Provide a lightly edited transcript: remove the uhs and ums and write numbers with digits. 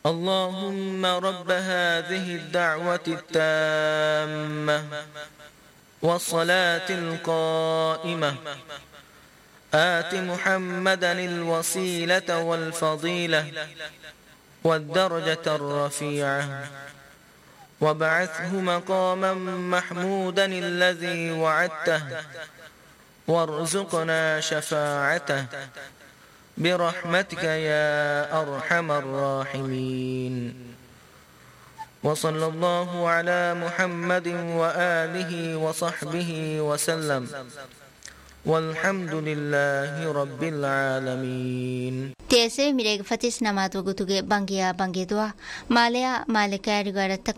اللهم رب هذه الدعوة التامة والصلاة القائمة آت محمدا الوسيلة والفضيلة والدرجة الرفيعة وابعثه مقاما محمودا الذي وعدته وارزقنا شفاعته برحمتك يا أرحم الراحمين. وصلى الله على محمد وآله وصحبه وسلم والحمد لله رب العالمين. تيسي ميريغ فتيس نمات وغتوغي بانجيا بانجي دوا ماليا مالكا رغارة